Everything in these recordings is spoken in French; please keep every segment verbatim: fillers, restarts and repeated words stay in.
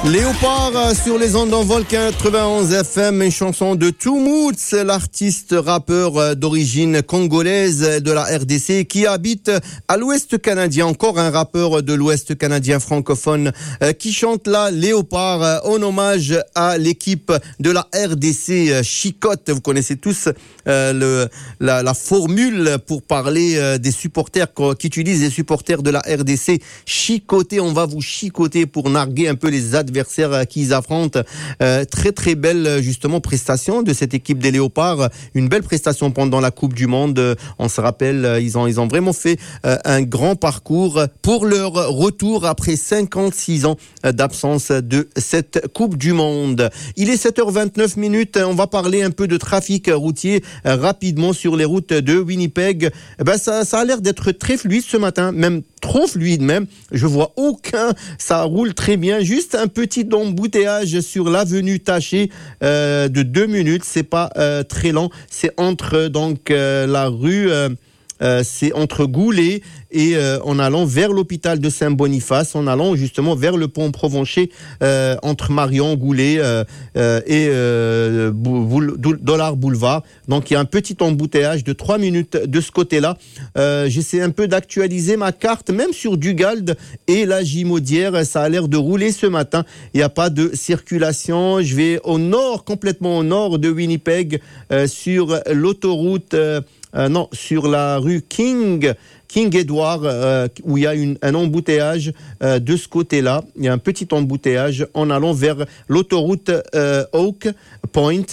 Léopard sur les ondes d'envol quatre-vingt-onze F M, une chanson de Tumoots, l'artiste rappeur d'origine congolaise de la R D C qui habite à l'Ouest canadien. Encore un rappeur de l'Ouest canadien francophone qui chante là Léopard en hommage à l'équipe de la R D C Chicotte. Vous connaissez tous euh, le, la, la formule pour parler euh, des supporters qu'utilisent les supporters de la R D C. Chicoter, on va vous chicoter pour narguer un peu les adversaires qu'ils affrontent. Euh, très très belle justement prestation de cette équipe des Léopards, une belle prestation pendant la Coupe du Monde. On se rappelle, ils ont ils ont vraiment fait euh, un grand parcours pour leur retour après cinquante-six ans d'absence de cette Coupe du Monde. Il est sept heures vingt-neuf minutes, on va parler un peu de trafic routier euh, rapidement sur les routes de Winnipeg. Eh ben ça ça a l'air d'être très fluide ce matin, même trop fluide même. Je vois aucun, ça roule très bien, juste un petit embouteillage sur l'avenue Taché euh, de deux minutes, c'est pas euh, très lent, c'est entre donc euh, la rue euh, Euh, c'est entre Goulet et euh, en allant vers l'hôpital de Saint-Boniface, en allant justement vers le pont Provencher, euh, entre Marion, Goulet euh, euh, et euh, Boul- Dollard Boulevard. Donc il y a un petit embouteillage de trois minutes de ce côté-là. Euh, j'essaie un peu d'actualiser ma carte, même sur Dugald et la Gimaudière, ça a l'air de rouler ce matin. Il n'y a pas de circulation. Je vais au nord, complètement au nord de Winnipeg, euh, sur l'autoroute... Euh, Euh, non, sur la rue King, King Edward, euh, où il y a une, un embouteillage euh, de ce côté-là. Il y a un petit embouteillage en allant vers l'autoroute euh, Oak Point,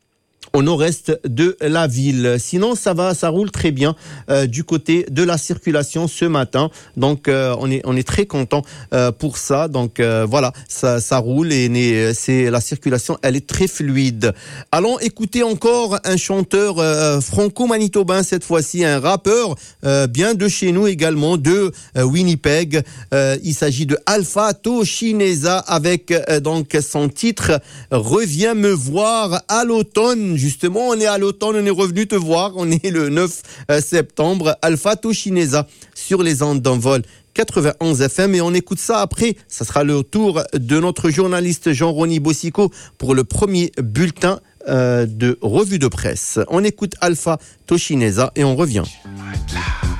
au nord-est de la ville. Sinon, ça va, ça roule très bien euh, du côté de la circulation ce matin. Donc, euh, on est on est très content euh, pour ça. Donc euh, voilà, ça ça roule et c'est la circulation, elle est très fluide. Allons écouter encore un chanteur euh, franco-manitobain cette fois-ci, un rappeur euh, bien de chez nous également, de euh, Winnipeg. Euh, il s'agit de Alpha Toshineza avec euh, donc son titre Reviens me voir à l'automne. Justement, on est à l'automne, on est revenu te voir, on est le neuf septembre, Alpha Toshineza sur les ondes d'envol quatre-vingt-onze F M et on écoute ça après, ça sera le tour de notre journaliste Jean-Rony Bossico pour le premier bulletin euh, de revue de presse. On écoute Alpha Toshineza et on revient.